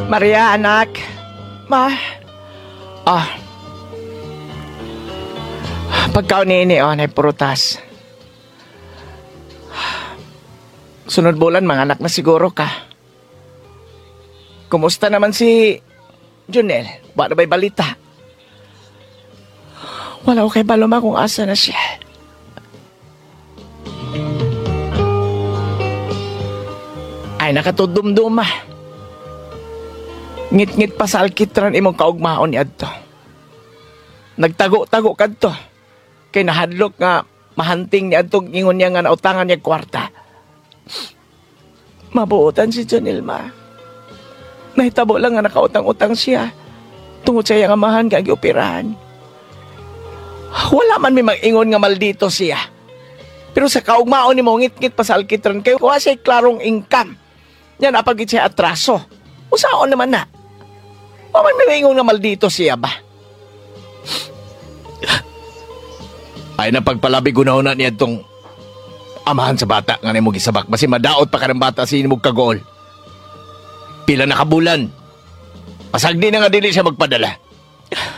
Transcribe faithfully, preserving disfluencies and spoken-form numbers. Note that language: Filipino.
Maria, anak. Ma. Ah. Pagkaon nini, oh, na prutas. Sunod bulan, mga anak na siguro ka. Kumusta naman si Junel? Ba na ba'y balita? Wala ko kay Baloma kung asa na siya. Ay, nakatudumduma. Ngit-ngit pa sa alkitran imong kaugmaon ni Adto. Nagtago-tago kadto. Kay nahadlok nga mahanting ni Adto ingon niya nga nautangan niya kwarta. Mabuotan si Junel, ma. Nahitabo lang nga nakautang-utang siya. Tungod sa iyang amahan nga gioperahan. Wala man may mag-ingon nga maldito siya. Pero sa kaugmaon ni mo ngit-ngit pa sa alkitran kayo kuha siya klarong income. Yan apagit siya atraso. Usaon naman na. Waman may ingon nga maldito siya ba? Ay na pagpalabi ko na una niya itong amahan sa bata nga na mo gisabak. Basi madaot pa ka ng bata sa inimog kagol. Pila na kabulan. Pasagdi na nga dili siya magpadala.